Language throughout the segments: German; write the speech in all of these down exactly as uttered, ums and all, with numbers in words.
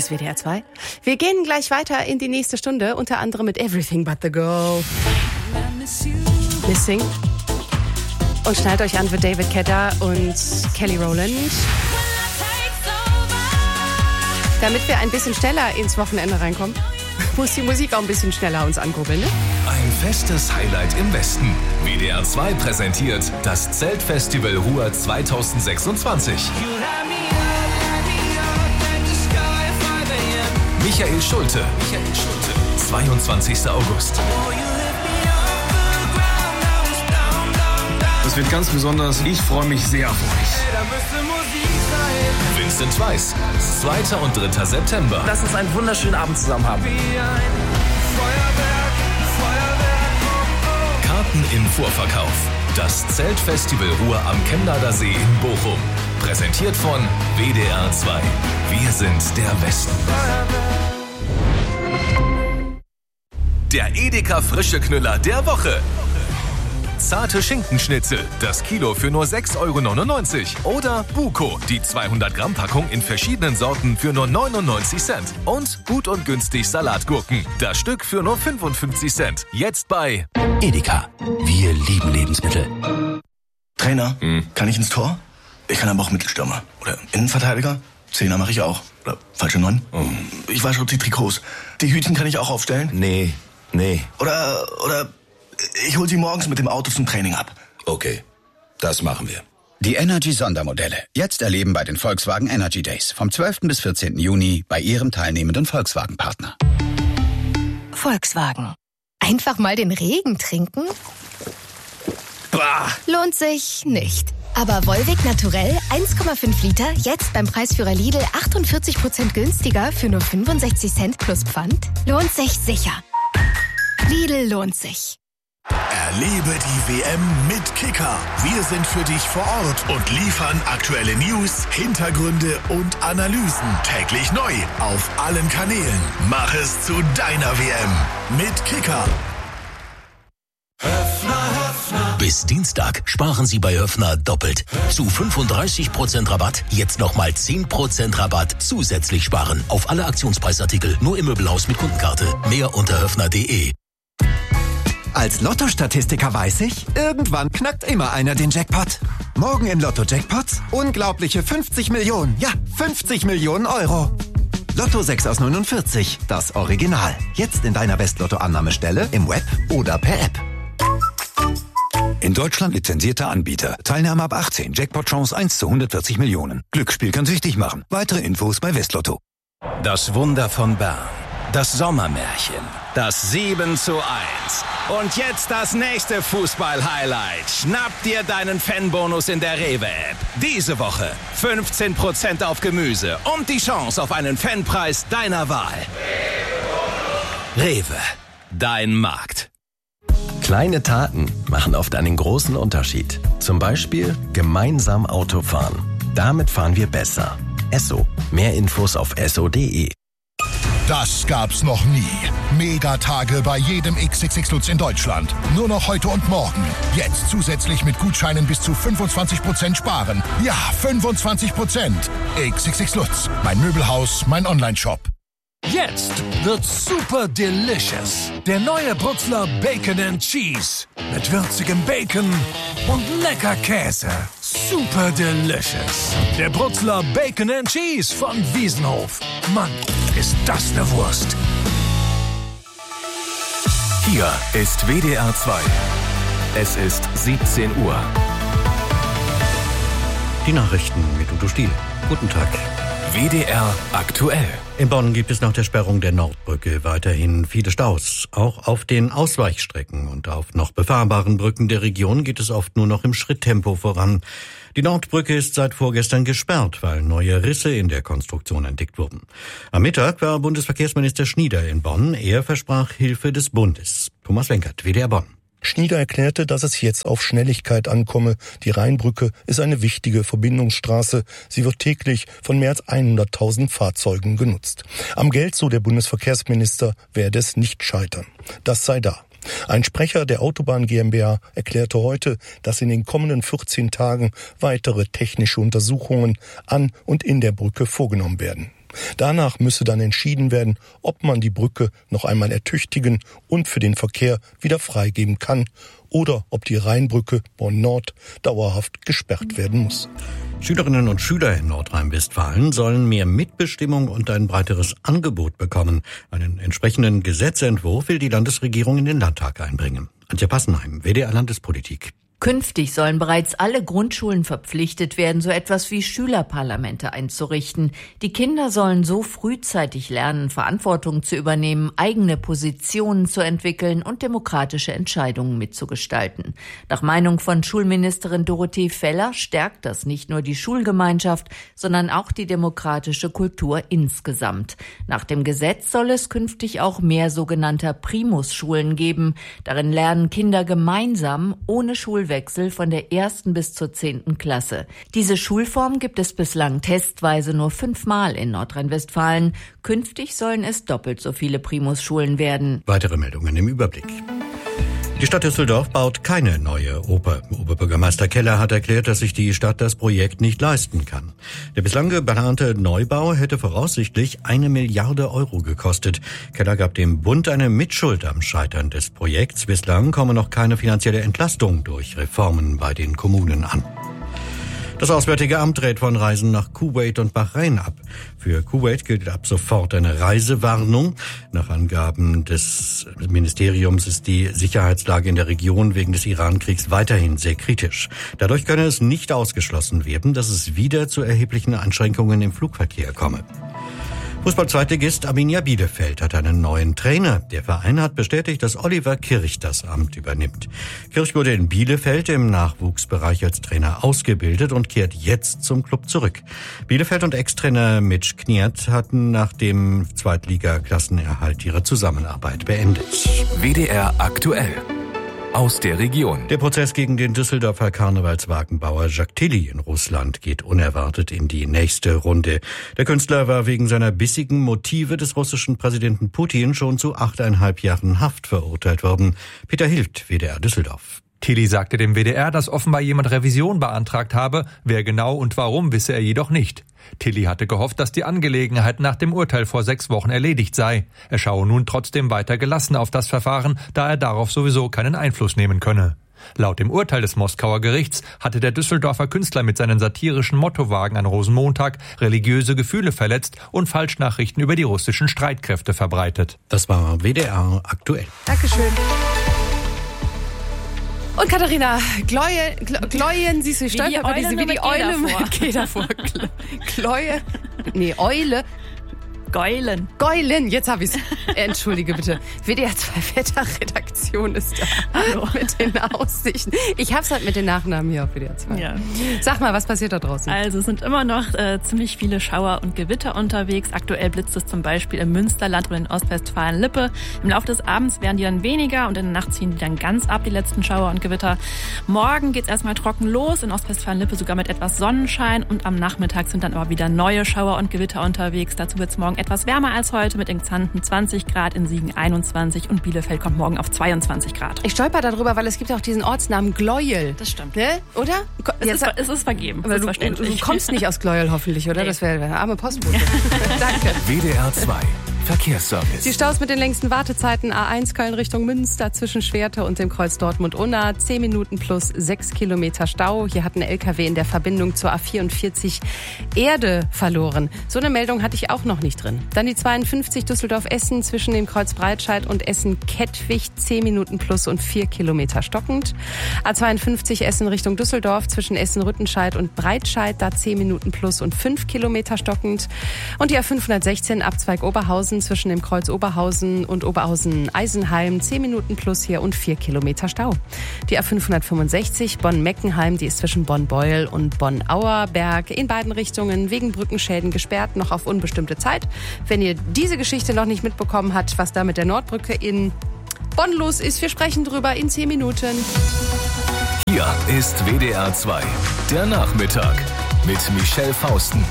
ist W D R zwei. Wir gehen gleich weiter in die nächste Stunde, unter anderem mit Everything But The Girl. Missing. Und schnallt euch an für David Guetta und Kelly Rowland. Damit wir ein bisschen schneller ins Wochenende reinkommen, muss die Musik auch ein bisschen schneller uns ankurbeln, ne? Ein festes Highlight im Westen. W D R zwei präsentiert das Zeltfestival Ruhr zwanzig sechsundzwanzig. Michael Schulte. Michael Schulte. zweiundzwanzigster August. Das wird ganz besonders. Ich freue mich sehr auf euch. Vincent Weiss. zweiter und dritter September. Lass uns einen wunderschönen Abend zusammen haben. Karten im Vorverkauf. Das Zeltfestival Ruhr am Chemnader See in Bochum. Präsentiert von W D R zwei. Wir sind der Westen. Der Edeka Frische Knüller der Woche. Zarte Schinkenschnitzel, das Kilo für nur sechs Euro neunundneunzig. Oder Buko, die zweihundert Gramm Packung in verschiedenen Sorten für nur neunundneunzig Cent. Und gut und günstig Salatgurken, das Stück für nur fünfundfünfzig Cent. Jetzt bei Edeka. Wir lieben Lebensmittel. Trainer, hm. kann ich ins Tor? Ich kann aber auch Mittelstürmer. Oder Innenverteidiger. Zehner mache ich auch. Oder falsche Neun. Oh. Ich wasche die Trikots. Die Hütchen kann ich auch aufstellen. Nee, nee. Oder, oder... Ich hol sie morgens mit dem Auto zum Training ab. Okay, das machen wir. Die Energy-Sondermodelle. Jetzt erleben bei den Volkswagen Energy Days. Vom zwölften bis vierzehnten Juni bei Ihrem teilnehmenden Volkswagen-Partner. Volkswagen. Einfach mal den Regen trinken? Bah. Lohnt sich nicht. Aber Volvic Naturell eins Komma fünf Liter, jetzt beim Preisführer Lidl achtundvierzig Prozent günstiger für nur fünfundsechzig Cent plus Pfand? Lohnt sich sicher. Lidl lohnt sich. Erlebe die W M mit Kicker. Wir sind für dich vor Ort und liefern aktuelle News, Hintergründe und Analysen täglich neu auf allen Kanälen. Mach es zu deiner W M mit Kicker. Höffner, Höffner. Bis Dienstag sparen Sie bei Höffner doppelt. Zu fünfunddreißig Prozent Rabatt, jetzt nochmal zehn Prozent Rabatt zusätzlich sparen. Auf alle Aktionspreisartikel, nur im Möbelhaus mit Kundenkarte. Mehr unter höffner punkt de. Als Lotto-Statistiker weiß ich, irgendwann knackt immer einer den Jackpot. Morgen im Lotto-Jackpots unglaubliche fünfzig Millionen. Ja, fünfzig Millionen Euro. Lotto sechs aus neunundvierzig, das Original. Jetzt in deiner West-Lotto-Annahmestelle, im Web oder per App. In Deutschland lizenzierter Anbieter. Teilnahme ab achtzehn. Jackpot-Chance eins zu hundertvierzig Millionen. Glücksspiel kann süchtig machen. Weitere Infos bei Westlotto. Das Wunder von Bern. Das Sommermärchen. Das sieben zu eins. Und jetzt das nächste Fußball-Highlight. Schnapp dir deinen Fanbonus in der Rewe-App. Diese Woche fünfzehn Prozent auf Gemüse und die Chance auf einen Fanpreis deiner Wahl. Rewe. Dein Markt. Kleine Taten machen oft einen großen Unterschied. Zum Beispiel gemeinsam Auto fahren. Damit fahren wir besser. Esso. Mehr Infos auf esso punkt de. Das gab's noch nie. Megatage bei jedem X X X Lutz in Deutschland. Nur noch heute und morgen. Jetzt zusätzlich mit Gutscheinen bis zu fünfundzwanzig Prozent sparen. Ja, fünfundzwanzig Prozent. X X X Lutz. Mein Möbelhaus, mein Online-Shop. Jetzt wird's super delicious. Der neue Brutzler Bacon and Cheese. Mit würzigem Bacon und lecker Käse. Super delicious. Der Brutzler Bacon and Cheese von Wiesenhof. Mann, ist das eine Wurst. Hier ist W D R zwei. Es ist siebzehn Uhr. Die Nachrichten mit Udo Stiel. Guten Tag. W D R aktuell. In Bonn gibt es nach der Sperrung der Nordbrücke weiterhin viele Staus. Auch auf den Ausweichstrecken und auf noch befahrbaren Brücken der Region geht es oft nur noch im Schritttempo voran. Die Nordbrücke ist seit vorgestern gesperrt, weil neue Risse in der Konstruktion entdeckt wurden. Am Mittag war Bundesverkehrsminister Schnieder in Bonn. Er versprach Hilfe des Bundes. Thomas Wenkert, W D R Bonn. Schnieder erklärte, dass es jetzt auf Schnelligkeit ankomme. Die Rheinbrücke ist eine wichtige Verbindungsstraße. Sie wird täglich von mehr als hunderttausend Fahrzeugen genutzt. Am Geld, so der Bundesverkehrsminister, werde es nicht scheitern. Das sei da. Ein Sprecher der Autobahn GmbH erklärte heute, dass in den kommenden vierzehn Tagen weitere technische Untersuchungen an und in der Brücke vorgenommen werden. Danach müsse dann entschieden werden, ob man die Brücke noch einmal ertüchtigen und für den Verkehr wieder freigeben kann oder ob die Rheinbrücke Bonn-Nord dauerhaft gesperrt werden muss. Schülerinnen und Schüler in Nordrhein-Westfalen sollen mehr Mitbestimmung und ein breiteres Angebot bekommen. Einen entsprechenden Gesetzentwurf will die Landesregierung in den Landtag einbringen. Antje Passenheim, W D R Landespolitik. Künftig sollen bereits alle Grundschulen verpflichtet werden, so etwas wie Schülerparlamente einzurichten. Die Kinder sollen so frühzeitig lernen, Verantwortung zu übernehmen, eigene Positionen zu entwickeln und demokratische Entscheidungen mitzugestalten. Nach Meinung von Schulministerin Dorothee Feller stärkt das nicht nur die Schulgemeinschaft, sondern auch die demokratische Kultur insgesamt. Nach dem Gesetz soll es künftig auch mehr sogenannter Primus-Schulen geben. Darin lernen Kinder gemeinsam ohne Schulwechsel von der ersten bis zur zehnten Klasse. Diese Schulform gibt es bislang testweise nur fünfmal in Nordrhein-Westfalen. Künftig sollen es doppelt so viele Primus-Schulen werden. Weitere Meldungen im Überblick. Die Stadt Düsseldorf baut keine neue Oper. Oberbürgermeister Keller hat erklärt, dass sich die Stadt das Projekt nicht leisten kann. Der bislang geplante Neubau hätte voraussichtlich eine Milliarde Euro gekostet. Keller gab dem Bund eine Mitschuld am Scheitern des Projekts. Bislang komme noch keine finanzielle Entlastung durch Reformen bei den Kommunen an. Das Auswärtige Amt rät von Reisen nach Kuwait und Bahrain ab. Für Kuwait gilt ab sofort eine Reisewarnung. Nach Angaben des Ministeriums ist die Sicherheitslage in der Region wegen des Iran-Kriegs weiterhin sehr kritisch. Dadurch könne es nicht ausgeschlossen werden, dass es wieder zu erheblichen Einschränkungen im Flugverkehr komme. Fußball-Zweitligist Arminia Bielefeld hat einen neuen Trainer. Der Verein hat bestätigt, dass Oliver Kirch das Amt übernimmt. Kirch wurde in Bielefeld im Nachwuchsbereich als Trainer ausgebildet und kehrt jetzt zum Club zurück. Bielefeld und Ex-Trainer Mitch Kniert hatten nach dem Zweitliga-Klassenerhalt ihre Zusammenarbeit beendet. W D R aktuell. Aus der Region. Der Prozess gegen den Düsseldorfer Karnevalswagenbauer Jacques Tilly in Russland geht unerwartet in die nächste Runde. Der Künstler war wegen seiner bissigen Motive des russischen Präsidenten Putin schon zu achteinhalb Jahren Haft verurteilt worden. Peter Hilft, W D R Düsseldorf. Tilly sagte dem W D R, dass offenbar jemand Revision beantragt habe. Wer genau und warum, wisse er jedoch nicht. Tilly hatte gehofft, dass die Angelegenheit nach dem Urteil vor sechs Wochen erledigt sei. Er schaue nun trotzdem weiter gelassen auf das Verfahren, da er darauf sowieso keinen Einfluss nehmen könne. Laut dem Urteil des Moskauer Gerichts hatte der Düsseldorfer Künstler mit seinen satirischen Mottowagen an Rosenmontag religiöse Gefühle verletzt und Falschnachrichten über die russischen Streitkräfte verbreitet. Das war W D R aktuell. Dankeschön. Und Katharina, Gläue, Gläuen, siehst du, ich stolper bei diese, wie die Eule mit G davor. Gläue, nee, Eule. Geulen. Geulen, jetzt hab ich's. Entschuldige bitte. W D R zwei Wetterredaktion ist da. Hallo. Mit den Aussichten. Ich hab's halt mit den Nachnamen hier auf W D R zwei. Ja. Sag mal, was passiert da draußen? Also es sind immer noch äh, ziemlich viele Schauer und Gewitter unterwegs. Aktuell blitzt es zum Beispiel im Münsterland und in Ostwestfalen-Lippe. Im Laufe des Abends werden die dann weniger und in der Nacht ziehen die dann ganz ab, die letzten Schauer und Gewitter. Morgen geht's erstmal trocken los, in Ostwestfalen-Lippe sogar mit etwas Sonnenschein und am Nachmittag sind dann aber wieder neue Schauer und Gewitter unterwegs. Dazu wird's morgen etwas wärmer als heute mit in Xanten zwanzig Grad, in Siegen einundzwanzig und Bielefeld kommt morgen auf zweiundzwanzig Grad. Ich stolper darüber, weil es gibt auch diesen Ortsnamen Gleuel. Das stimmt. Ne? Oder? Es, Jetzt, ist, es ist vergeben. Aber das ist du, du kommst nicht aus Gleuel hoffentlich, oder? Nee. Das wäre der arme Postbote. Danke. W D R zwei Verkehrsservice. Die Staus mit den längsten Wartezeiten A eins Köln Richtung Münster zwischen Schwerte und dem Kreuz Dortmund-Unna. zehn Minuten plus sechs Kilometer Stau. Hier hat ein L K W in der Verbindung zur A vierundvierzig Erde verloren. So eine Meldung hatte ich auch noch nicht drin. Dann die zweiundfünfzig Düsseldorf-Essen zwischen dem Kreuz Breitscheid und Essen-Kettwig. zehn Minuten plus und vier Kilometer stockend. A zweiundfünfzig Essen Richtung Düsseldorf zwischen Essen-Rüttenscheid und Breitscheid. Da zehn Minuten plus und fünf Kilometer stockend. Und die A fünfhundertsechzehn Abzweig Oberhausen zwischen dem Kreuz Oberhausen und Oberhausen-Eisenheim. zehn Minuten plus hier und vier Kilometer Stau. Die A fünfhundertfünfundsechzig Bonn-Meckenheim, die ist zwischen Bonn-Beuel und Bonn-Auerberg in beiden Richtungen wegen Brückenschäden gesperrt, noch auf unbestimmte Zeit. Wenn ihr diese Geschichte noch nicht mitbekommen habt, was da mit der Nordbrücke in Bonn los ist, wir sprechen drüber in zehn Minuten. Hier ist W D R zwei, der Nachmittag mit Michelle Fausten.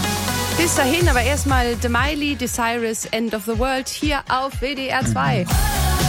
Bis dahin, aber erstmal The Miley, The Cyrus, End of the World hier auf W D R zwei.